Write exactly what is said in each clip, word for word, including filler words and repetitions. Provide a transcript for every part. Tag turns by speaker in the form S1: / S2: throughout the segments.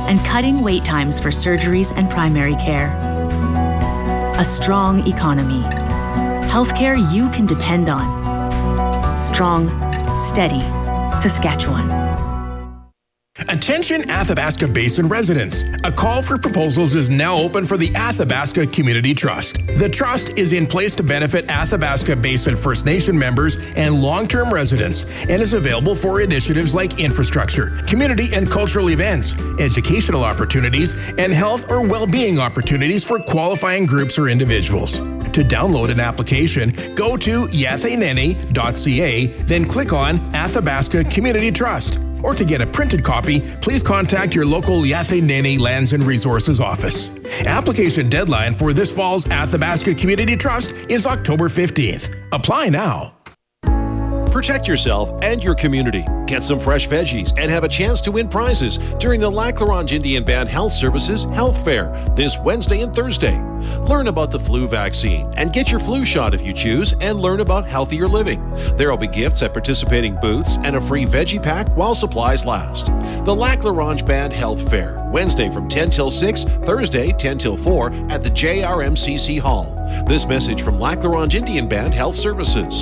S1: and cutting wait times for surgeries and primary care. A strong economy. Healthcare you can depend on. Strong, steady, Saskatchewan.
S2: Attention Athabasca Basin residents. A call for proposals is now open for the Athabasca Community Trust. The trust is in place to benefit Athabasca Basin First Nation members and long-term residents and is available for initiatives like infrastructure, community and cultural events, educational opportunities, and health or well-being opportunities for qualifying groups or individuals. To download an application, go to yatheneni dot c a, then click on Athabasca Community Trust. Or to get a printed copy, please contact your local Yatheneni Lands and Resources office. Application deadline for this fall's Athabasca Community Trust is October fifteenth. Apply now.
S3: Protect yourself and your community. Get some fresh veggies and have a chance to win prizes during the Lac La Ronge Indian Band Health Services Health Fair this Wednesday and Thursday. Learn about the flu vaccine and get your flu shot if you choose and learn about healthier living. There will be gifts at participating booths and a free veggie pack while supplies last. The Lac La Ronge Band Health Fair, Wednesday from ten till six, Thursday ten till four at the J R M C C Hall. This message from Lac La Ronge Indian Band Health Services.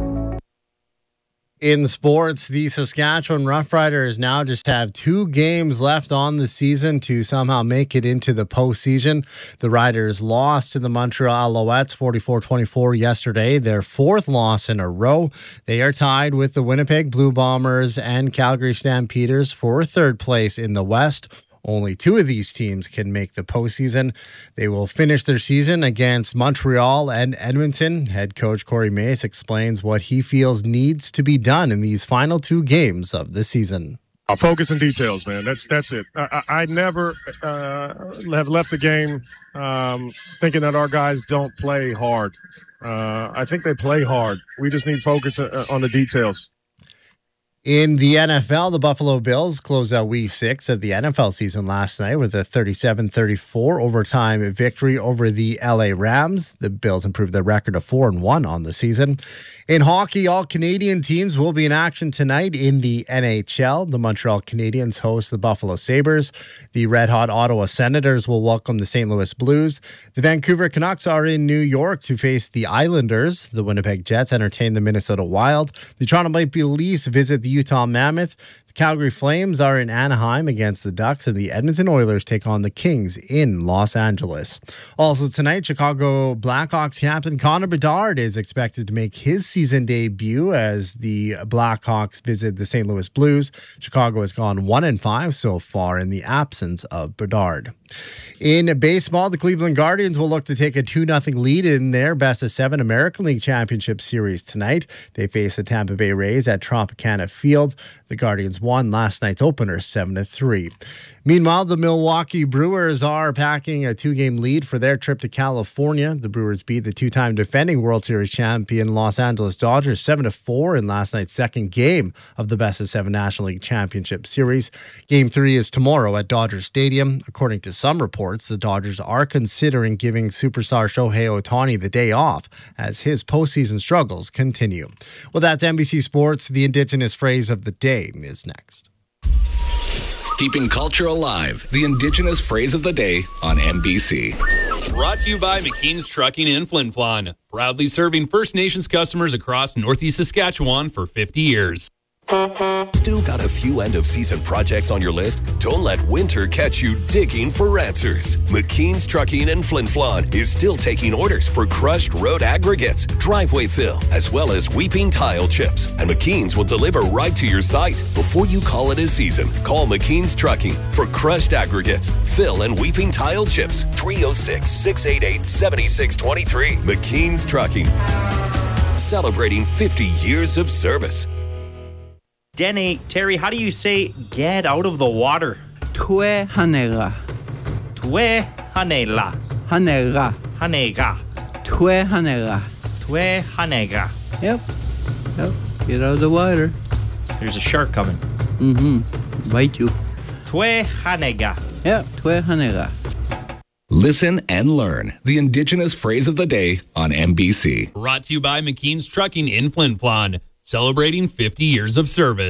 S4: In sports, the Saskatchewan Roughriders now just have two games left on the season to somehow make it into the postseason. The Riders lost to the Montreal Alouettes forty-four twenty-four yesterday, their fourth loss in a row. They are tied with the Winnipeg Blue Bombers and Calgary Stampeders for third place in the West. Only two of these teams can make the postseason. They will finish their season against Montreal and Edmonton. Head coach Corey Mace explains what he feels needs to be done in these final two games of the season.
S5: I'll focus on details, man. That's that's it. I, I, I never uh, have left the game um, thinking that our guys don't play hard. Uh, I think they play hard. We just need focus on the details.
S4: In the N F L, the Buffalo Bills closed out Week six of the N F L season last night with a thirty-seven thirty-four overtime victory over the L A Rams. The Bills improved their record to four and one on the season. In hockey, all Canadian teams will be in action tonight in the N H L. The Montreal Canadiens host the Buffalo Sabres. The red-hot Ottawa Senators will welcome the Saint Louis Blues. The Vancouver Canucks are in New York to face the Islanders. The Winnipeg Jets entertain the Minnesota Wild. The Toronto Maple Leafs visit the Utah Mammoth. The Calgary Flames are in Anaheim against the Ducks, and the Edmonton Oilers take on the Kings in Los Angeles. Also tonight, Chicago Blackhawks captain Connor Bedard is expected to make his season debut as the Blackhawks visit the Saint Louis Blues. Chicago has gone one and five so far in the absence of Bedard. In baseball, the Cleveland Guardians will look to take a two nothing lead in their best of seven American League Championship Series tonight. They face the Tampa Bay Rays at Tropicana Field. The Guardians won last night's opener seven to three. Meanwhile, the Milwaukee Brewers are packing a two-game lead for their trip to California. The Brewers beat the two-time defending World Series champion Los Angeles Dodgers seven to four in last night's second game of the best of seven National League Championship Series. Game three is tomorrow at Dodger Stadium. According to some reports, the Dodgers are considering giving superstar Shohei Ohtani the day off as his postseason struggles continue. Well, that's N B C Sports. The Indigenous phrase of the day is next.
S6: Keeping culture alive. The Indigenous phrase of the day on N B C.
S7: Brought to you by McKean's Trucking in Flin Flon. Proudly serving First Nations customers across Northeast Saskatchewan for fifty years.
S6: Still got a few end-of-season projects on your list? Don't let winter catch you digging for answers. McKean's Trucking in Flin Flon is still taking orders for crushed road aggregates, driveway fill, as well as weeping tile chips. And McKean's will deliver right to your site before you call it a season. Call McKean's Trucking for crushed aggregates, fill, and weeping tile chips. three oh six, six eight eight, seven six two three. McKean's Trucking. Celebrating fifty years of service.
S8: Dene, Terry, how do you say get out of the water?
S9: Tue hanera.
S8: Tue hanela.
S9: Hanera.
S8: Hanega.
S9: Tue hanera.
S8: Tue hanega.
S9: Yep. Yep. Get out of the water.
S8: There's a shark coming.
S9: Mm-hmm. Bite you.
S8: Tue hanega.
S9: Yep. Tue hanera.
S6: Listen and learn the Indigenous phrase of the day on N B C.
S7: Brought to you by McKean's Trucking in Flin Flon. Celebrating fifty years of service.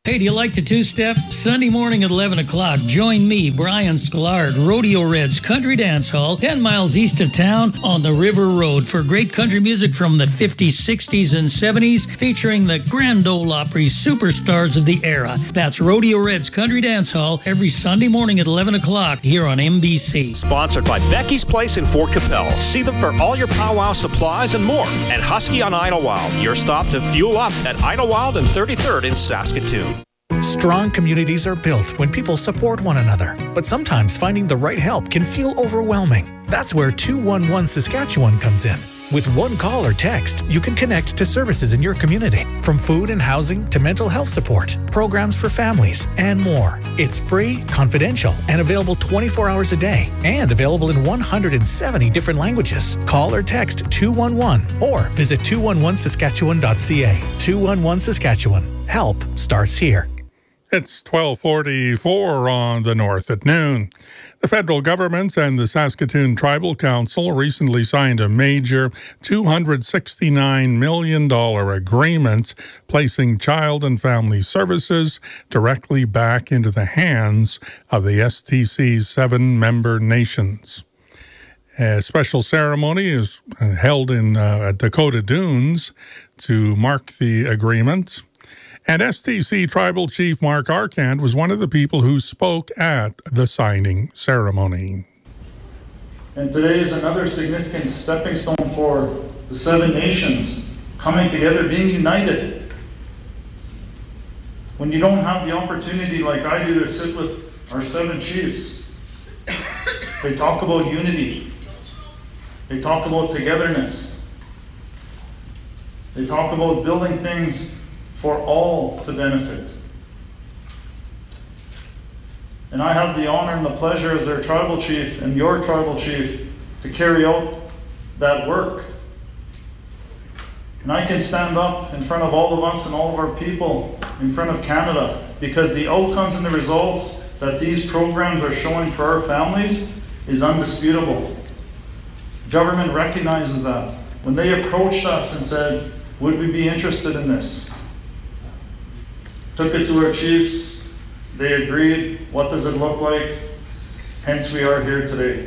S10: Hey, do you like to two-step? Sunday morning at eleven o'clock, join me, Brian Sklar, Rodeo Reds Country Dance Hall, ten miles east of town on the River Road for great country music from the fifties, sixties, and seventies, featuring the Grand Ole Opry superstars of the era. That's Rodeo Reds Country Dance Hall every Sunday morning at eleven o'clock here on M B C.
S11: Sponsored by Becky's Place in Fort Capel. See them for all your powwow supplies and more. And Husky on Idlewild, your stop to fuel up at Idlewild and thirty-third in Saskatoon.
S12: Strong communities are built when people support one another, but sometimes finding the right help can feel overwhelming. That's where two one one Saskatchewan comes in. With one call or text, you can connect to services in your community, from food and housing to mental health support, programs for families, and more. It's free, confidential, and available twenty-four hours a day, and available in one hundred seventy different languages. Call or text two one one or visit two one one saskatchewan dot c a. two one one Saskatchewan. Help starts here.
S13: It's twelve forty-four on the North at noon. The federal government and the Saskatoon Tribal Council recently signed a major two hundred sixty-nine million dollars agreement placing child and family services directly back into the hands of the S T C's seven member nations. A special ceremony is held in uh, Dakota Dunes to mark the agreement. And S T C Tribal Chief Mark Arcand was one of the people who spoke at the signing ceremony.
S14: And today is another significant stepping stone for the seven nations coming together, being united. When you don't have the opportunity like I do to sit with our seven chiefs, they talk about unity. They talk about togetherness. They talk about building things for all to benefit. And I have the honor and the pleasure as their tribal chief and your tribal chief to carry out that work. And I can stand up in front of all of us and all of our people in front of Canada, because the outcomes and the results that these programs are showing for our families is undisputable. Government recognizes that. When they approached us and said, would we be interested in this? Took it to our chiefs, they agreed. What does it look like? Hence we are here today.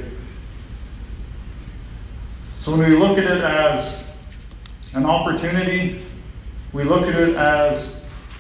S14: So when we look at it as an opportunity, we look at it as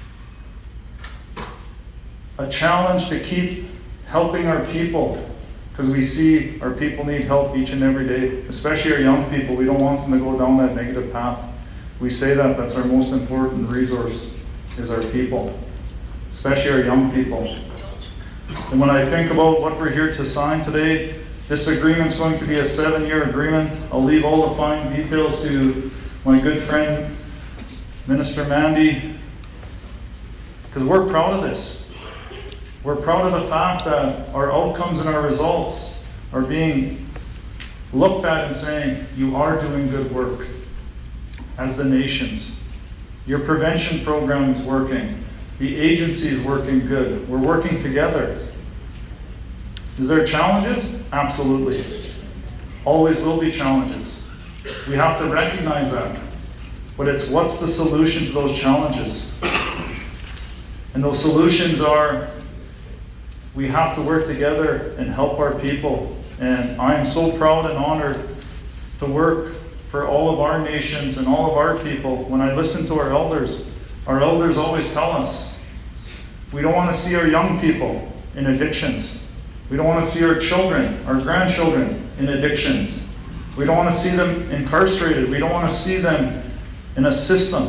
S14: a challenge to keep helping our people, because we see our people need help each and every day, especially our young people. We don't want them to go down that negative path. We say that that's our most important resource, is our people, especially our young people. And when I think about what we're here to sign today, this agreement's going to be a seven-year agreement. I'll leave all the fine details to my good friend, Minister Mandy, because we're proud of this. We're proud of the fact that our outcomes and our results are being looked at and saying, you are doing good work as the nations. Your prevention program is working. The agency is working good. We're working together. Is there challenges? Absolutely. Always will be challenges. We have to recognize that. But it's what's the solution to those challenges? And those solutions are, we have to work together and help our people. And I am so proud and honored to work for all of our nations and all of our people. When I listen to our elders, our elders always tell us, we don't want to see our young people in addictions. We don't want to see our children, our grandchildren in addictions. We don't want to see them incarcerated. We don't want to see them in a system.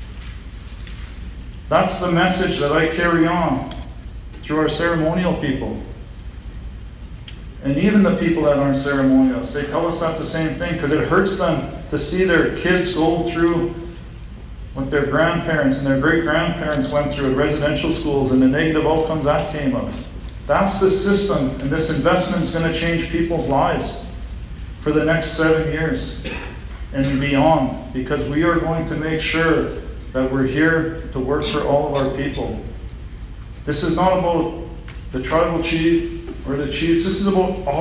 S14: That's the message that I carry on through our ceremonial people. And even the people that aren't ceremonial, they tell us that the same thing, because it hurts them to see their kids go through what their grandparents and their great-grandparents went through at residential schools and the negative outcomes that came of. That's the system, and this investment is going to change people's lives for the next seven years and beyond, because we are going to make sure that we're here to work for all of our people. This is not about the tribal chief or the chiefs. This is about all